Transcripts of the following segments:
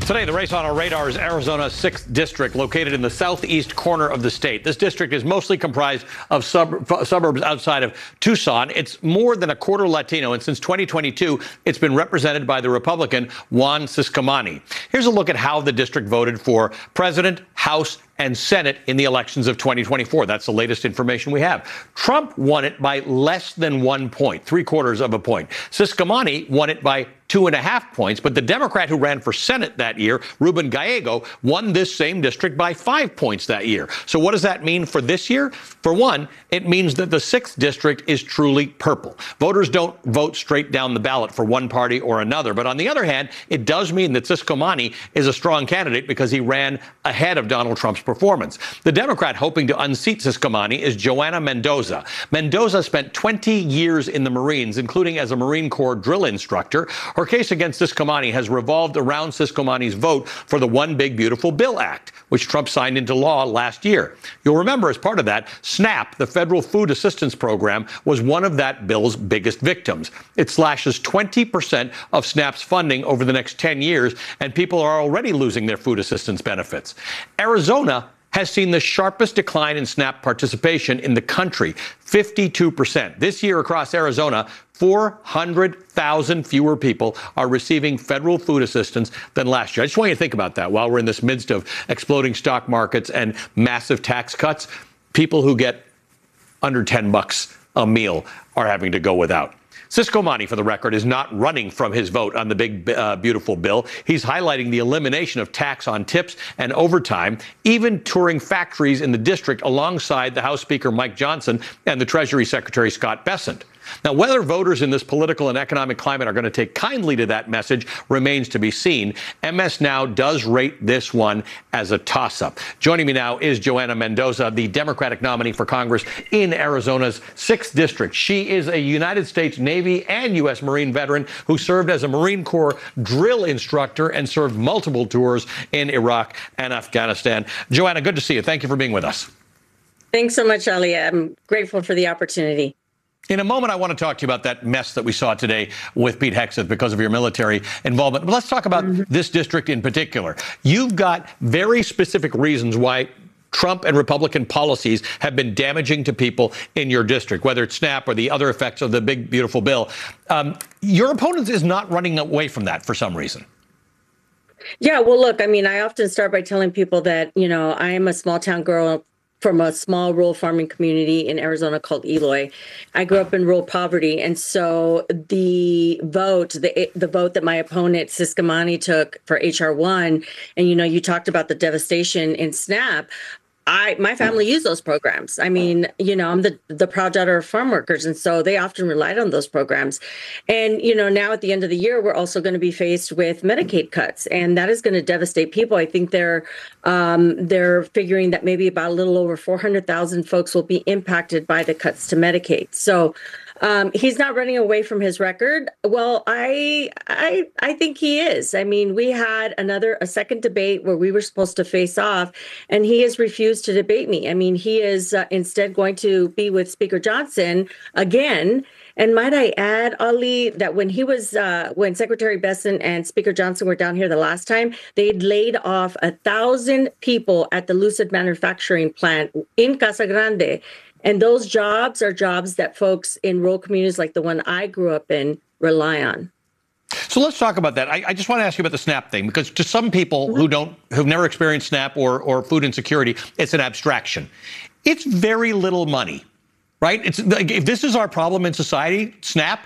Today, the race on our radar is Arizona's 6th district, located in the southeast corner of the state. This district is mostly comprised of suburbs outside of Tucson. It's more than a quarter Latino, and since 2022, it's been represented by the Republican Juan Ciscomani. Here's a look at how the district voted for president, House, and Senate in the elections of 2024. That's the latest information we have. Trump won it by less than 1 point, 3/4 of a point. Ciscomani won it by 2.5 points, but the Democrat who ran for Senate that year, Ruben Gallego, won this same district by 5 points that year. So what does that mean for this year? For one, it means that the 6th district is truly purple. Voters don't vote straight down the ballot for one party or another. But on the other hand, it does mean that Ciscomani is a strong candidate because he ran ahead of Donald Trump's performance. The Democrat hoping to unseat Ciscomani is Joanna Mendoza. Mendoza spent 20 years in the Marines, including as a Marine Corps drill instructor. Her case against Ciscomani has revolved around Ciscomani's vote for the One Big Beautiful Bill Act, which Trump signed into law last year. You'll remember as part of that, SNAP, the federal food assistance program, was one of that bill's biggest victims. It slashes 20% of SNAP's funding over the next 10 years, and people are already losing their food assistance benefits. Arizona has seen the sharpest decline in SNAP participation in the country, 52%. This year across Arizona, 400,000 fewer people are receiving federal food assistance than last year. I just want you to think about that while we're in this midst of exploding stock markets and massive tax cuts. People who get under $10 a meal are having to go without. Ciscomani, for the record, is not running from his vote on the big, beautiful bill. He's highlighting the elimination of tax on tips and overtime, even touring factories in the district alongside the House Speaker Mike Johnson and the Treasury Secretary Scott Bessent. Now, whether voters in this political and economic climate are going to take kindly to that message remains to be seen. MS Now does rate this one as a toss-up. Joining me now is Joanna Mendoza, the Democratic nominee for Congress in Arizona's 6th district. She is a United States Navy and U.S. Marine veteran who served as a Marine Corps drill instructor and served multiple tours in Iraq and Afghanistan. Joanna, good to see you. Thank you for being with us. Thanks so much, Ali. I'm grateful for the opportunity. In a moment, I want to talk to you about that mess that we saw today with Pete Hegseth because of your military involvement. But let's talk about this district in particular. You've got very specific reasons why Trump and Republican policies have been damaging to people in your district, whether it's SNAP or the other effects of the big, beautiful bill. Your opponent is not running away from that for some reason. Yeah, well, look, I mean, I often start by telling people that, you know, I am a small town girl from a small rural farming community in Arizona called Eloy. I grew up in rural poverty. And so the vote that my opponent Ciscomani took for H.R. 1, and, you know, you talked about the devastation in SNAP. My family used those programs. I mean, you know, I'm the proud daughter of farm workers. And so they often relied on those programs. And, you know, now at the end of the year, we're also going to be faced with Medicaid cuts, and that is going to devastate people. I think they're figuring that maybe about a little over 400,000 folks will be impacted by the cuts to Medicaid. So he's not running away from his record. Well, I think he is. I mean, we had a second debate where we were supposed to face off, and he has refused to debate me. I mean, he is instead going to be with Speaker Johnson again. And might I add, Ali, that when Secretary Bessent and Speaker Johnson were down here the last time, they laid off 1,000 people at the Lucid manufacturing plant in Casa Grande. And those jobs are jobs that folks in rural communities like the one I grew up in rely on. So let's talk about that. I just want to ask you about the SNAP thing, because to some people who've never experienced SNAP or food insecurity, it's an abstraction. It's very little money, right? It's like, if this is our problem in society, SNAP,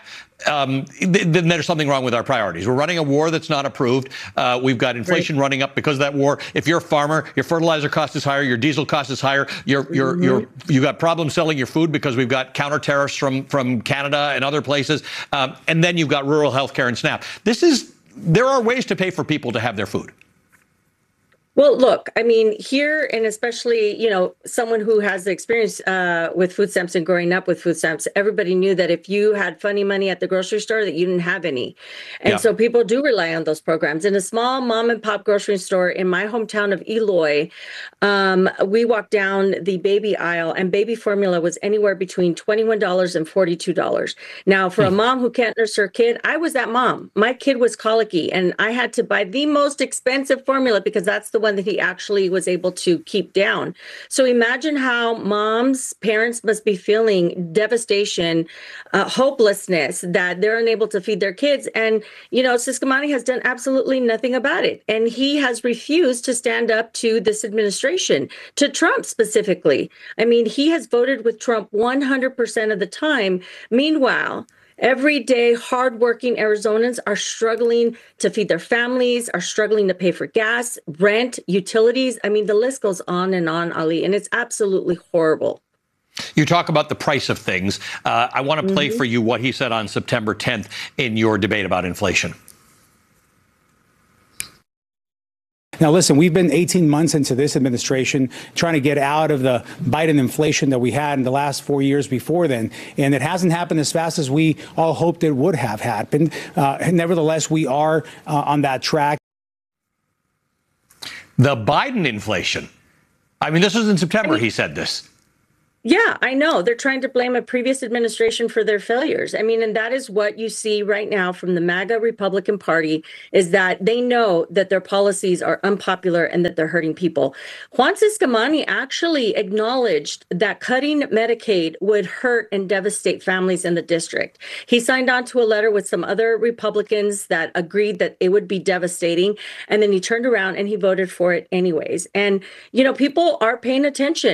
then there's something wrong with our priorities. We're running a war that's not approved. We've got inflation running up because of that war. If you're a farmer, your fertilizer cost is higher, your diesel cost is higher. You've got problems selling your food because we've got counter tariffs from Canada and other places. And then you've got rural health care and SNAP. There are ways to pay for people to have their food. Well, look, I mean, here, and especially, someone who has the experience with food stamps and growing up with food stamps, everybody knew that if you had funny money at the grocery store, that you didn't have any. And Yeah. so people do rely on those programs. In a small mom and pop grocery store in my hometown of Eloy, we walked down the baby aisle, and baby formula was anywhere between $21 and $42. Now, for a mom who can't nurse her kid, I was that mom. My kid was colicky, and I had to buy the most expensive formula because that's the one that he actually was able to keep down. So imagine how parents must be feeling devastation, hopelessness that they're unable to feed their kids. And, Ciscomani has done absolutely nothing about it. And he has refused to stand up to this administration, to Trump specifically. I mean, he has voted with Trump 100% of the time. Meanwhile, everyday hardworking Arizonans are struggling to feed their families, are struggling to pay for gas, rent, utilities. I mean, the list goes on, Ali, and it's absolutely horrible. You talk about the price of things. I want to play for you what he said on September 10th in your debate about inflation. Now, listen, we've been 18 months into this administration trying to get out of the Biden inflation that we had in the last 4 years before then. And it hasn't happened as fast as we all hoped it would have happened. Nevertheless, we are on that track. The Biden inflation. I mean, this was in September he said this. Yeah, I know. They're trying to blame a previous administration for their failures. I mean, and that is what you see right now from the MAGA Republican Party, is that they know that their policies are unpopular and that they're hurting people. Juan Ciscomani actually acknowledged that cutting Medicaid would hurt and devastate families in the district. He signed on to a letter with some other Republicans that agreed that it would be devastating. And then he turned around and he voted for it anyways. And, people are paying attention.